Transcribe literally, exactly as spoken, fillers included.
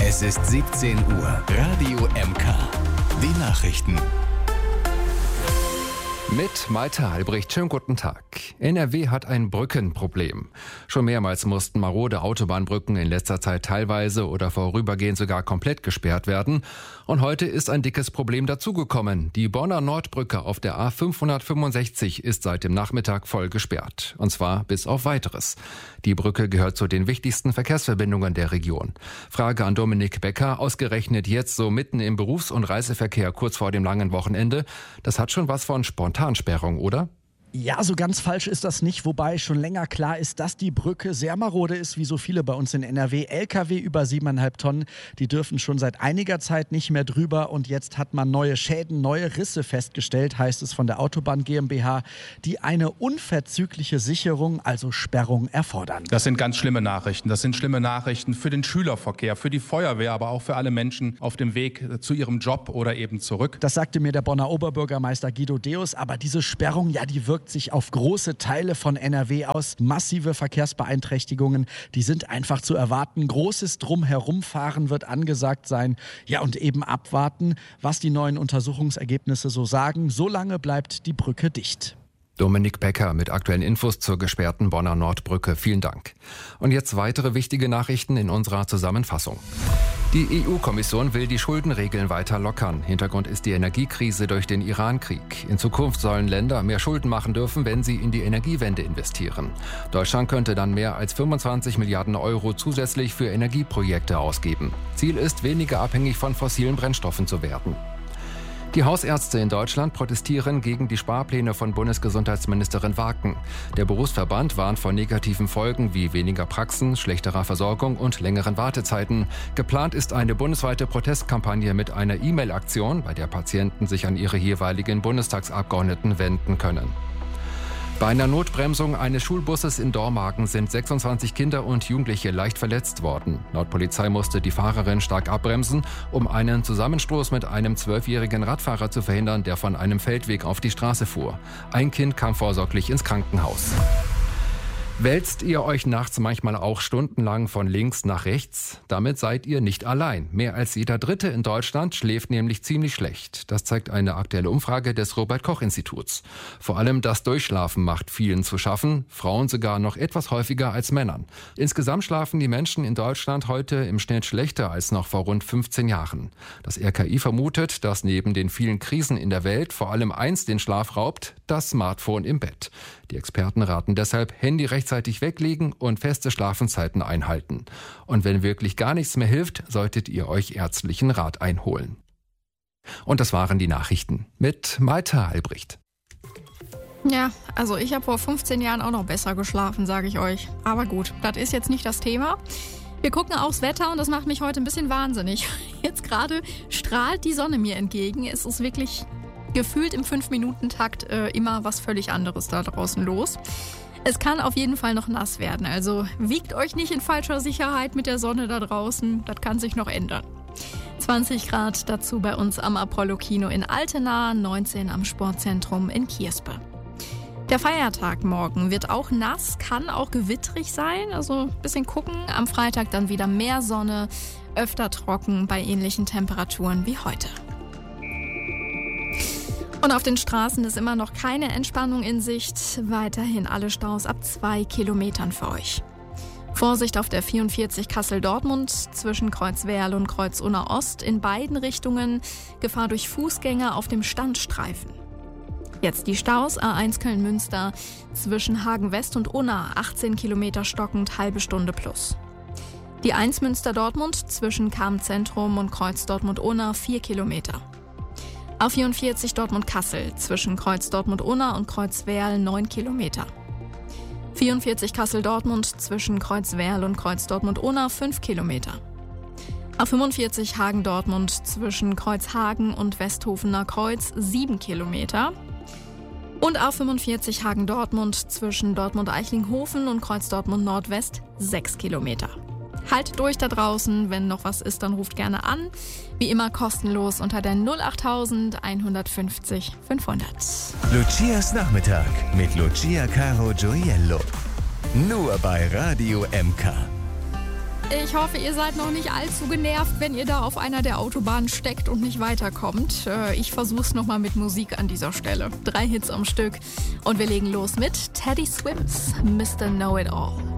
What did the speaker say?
Es ist siebzehn Uhr. Radio M K. Die Nachrichten. Mit Malte Albrecht, schönen guten Tag. N R W hat ein Brückenproblem. Schon mehrmals mussten marode Autobahnbrücken in letzter Zeit teilweise oder vorübergehend sogar komplett gesperrt werden. Und heute ist ein dickes Problem dazugekommen. Die Bonner Nordbrücke auf der A fünfhundertfünfundsechzig ist seit dem Nachmittag voll gesperrt. Und zwar bis auf Weiteres. Die Brücke gehört zu den wichtigsten Verkehrsverbindungen der Region. Frage an Dominik Becker, ausgerechnet jetzt so mitten im Berufs- und Reiseverkehr kurz vor dem langen Wochenende. Das hat schon was von Spontansperrung, oder? Ja, so ganz falsch ist das nicht, wobei schon länger klar ist, dass die Brücke sehr marode ist, wie so viele bei uns in N R W. L K W über siebeneinhalb Tonnen, die dürfen schon seit einiger Zeit nicht mehr drüber und jetzt hat man neue Schäden, neue Risse festgestellt, heißt es von der Autobahn GmbH, die eine unverzügliche Sicherung, also Sperrung, erfordern. Das sind ganz schlimme Nachrichten. Das sind schlimme Nachrichten für den Schülerverkehr, für die Feuerwehr, aber auch für alle Menschen auf dem Weg zu ihrem Job oder eben zurück. Das sagte mir der Bonner Oberbürgermeister Guido Deus, aber diese Sperrung, ja, die wirkt sich auf große Teile von N R W aus. Massive Verkehrsbeeinträchtigungen, die sind einfach zu erwarten. Großes Drumherumfahren wird angesagt sein. Ja, und eben abwarten, was die neuen Untersuchungsergebnisse so sagen. Solange bleibt die Brücke dicht. Dominik Becker mit aktuellen Infos zur gesperrten Bonner Nordbrücke. Vielen Dank. Und jetzt weitere wichtige Nachrichten in unserer Zusammenfassung. Die E U-Kommission will die Schuldenregeln weiter lockern. Hintergrund ist die Energiekrise durch den Iran-Krieg. In Zukunft sollen Länder mehr Schulden machen dürfen, wenn sie in die Energiewende investieren. Deutschland könnte dann mehr als fünfundzwanzig Milliarden Euro zusätzlich für Energieprojekte ausgeben. Ziel ist, weniger abhängig von fossilen Brennstoffen zu werden. Die Hausärzte in Deutschland protestieren gegen die Sparpläne von Bundesgesundheitsministerin Waken. Der Berufsverband warnt vor negativen Folgen wie weniger Praxen, schlechterer Versorgung und längeren Wartezeiten. Geplant ist eine bundesweite Protestkampagne mit einer E-Mail-Aktion, bei der Patienten sich an ihre jeweiligen Bundestagsabgeordneten wenden können. Bei einer Notbremsung eines Schulbusses in Dormagen sind sechsundzwanzig Kinder und Jugendliche leicht verletzt worden. Laut Polizei musste die Fahrerin stark abbremsen, um einen Zusammenstoß mit einem zwölfjährigen Radfahrer zu verhindern, der von einem Feldweg auf die Straße fuhr. Ein Kind kam vorsorglich ins Krankenhaus. Wälzt ihr euch nachts manchmal auch stundenlang von links nach rechts? Damit seid ihr nicht allein. Mehr als jeder Dritte in Deutschland schläft nämlich ziemlich schlecht. Das zeigt eine aktuelle Umfrage des Robert-Koch-Instituts. Vor allem das Durchschlafen macht vielen zu schaffen, Frauen sogar noch etwas häufiger als Männern. Insgesamt schlafen die Menschen in Deutschland heute im Schnitt schlechter als noch vor rund fünfzehn Jahren. Das R K I vermutet, dass neben den vielen Krisen in der Welt vor allem eins den Schlaf raubt: das Smartphone im Bett. Die Experten raten deshalb, Handy rechtzeitig weglegen und feste Schlafenszeiten einhalten. Und wenn wirklich gar nichts mehr hilft, solltet ihr euch ärztlichen Rat einholen. Und das waren die Nachrichten mit Malte Albrecht. Ja, also ich habe vor fünfzehn Jahren auch noch besser geschlafen, sage ich euch. Aber gut, das ist jetzt nicht das Thema. Wir gucken aufs Wetter und das macht mich heute ein bisschen wahnsinnig. Jetzt gerade strahlt die Sonne mir entgegen. Es ist wirklich gefühlt im fünf Minuten Takt äh, immer was völlig anderes da draußen los. Es kann auf jeden Fall noch nass werden, also wiegt euch nicht in falscher Sicherheit mit der Sonne da draußen, das kann sich noch ändern. zwanzig Grad dazu bei uns am Apollo-Kino in Altena, neunzehn am Sportzentrum in Kierspe. Der Feiertag morgen wird auch nass, kann auch gewittrig sein, also ein bisschen gucken. Am Freitag dann wieder mehr Sonne, öfter trocken bei ähnlichen Temperaturen wie heute. Und auf den Straßen ist immer noch keine Entspannung in Sicht. Weiterhin alle Staus ab zwei Kilometern für euch. Vorsicht auf der vierundvierzig Kassel-Dortmund zwischen Kreuzwerl und Kreuz-Unna Ost in beiden Richtungen. Gefahr durch Fußgänger auf dem Standstreifen. Jetzt die Staus A eins Köln-Münster zwischen Hagen-West und Unna achtzehn Kilometer stockend, halbe Stunde plus. Die eins Münster-Dortmund zwischen Cham-Zentrum und Kreuz Dortmund-Unna vier Kilometer. A vierundvierzig Dortmund-Kassel zwischen Kreuz Dortmund-Unna und Kreuzwerl neun Kilometer. vierundvierzig Kassel-Dortmund zwischen Kreuzwerl und Kreuz Dortmund-Unna fünf Kilometer. A fünfundvierzig Hagen-Dortmund zwischen Kreuzhagen und Westhofener Kreuz sieben Kilometer. Und A fünfundvierzig Hagen-Dortmund zwischen Dortmund-Eichlinghofen und Kreuz Dortmund-Nordwest sechs Kilometer. Haltet durch da draußen, wenn noch was ist, dann ruft gerne an. Wie immer kostenlos unter der null acht null null eins fünf null fünfhundert. Lucias Nachmittag mit Lucia Caro Gioiello. Nur bei Radio M K. Ich hoffe, ihr seid noch nicht allzu genervt, wenn ihr da auf einer der Autobahnen steckt und nicht weiterkommt. Ich versuch's nochmal mit Musik an dieser Stelle. Drei Hits am Stück. Und wir legen los mit Teddy Swims, Mister Know-It-All.